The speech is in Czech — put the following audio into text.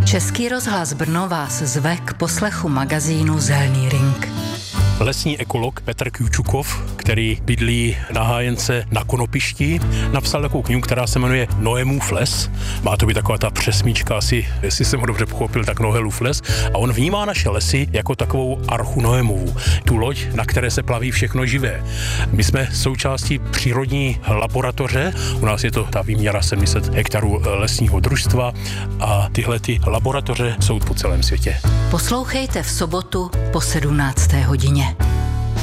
Český rozhlas Brno vás zve k poslechu magazínu Zelený ring. Lesní ekolog Petr Kjučukov, který bydlí na Hájence na Konopišti, napsal takovou knihu, která se jmenuje Noémův les. Má to být taková ta přesmíčka, asi, jestli jsem ho dobře pochopil, tak Noélův les. A on vnímá naše lesy jako takovou archu Noémovu, tu loď, na které se plaví všechno živé. My jsme součástí přírodní laboratoře, u nás je to ta výměra 700 hektarů lesního družstva a tyhle ty laboratoře jsou po celém světě. Poslouchejte v sobotu po 17. hodině.